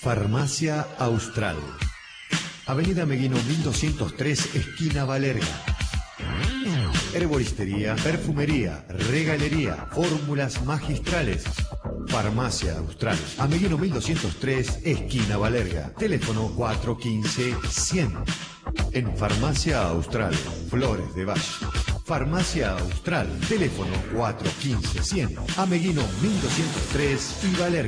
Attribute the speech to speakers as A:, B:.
A: Farmacia Austral. Avenida Meguino 1203, esquina Valerga. Herboristería, perfumería, regalería, fórmulas magistrales. Farmacia Austral. Meguino 1203, esquina Valerga. Teléfono 415-100. En Farmacia Austral, Flores de Valle. Farmacia Austral. Teléfono 415-100. Meguino 1203 y Valerga.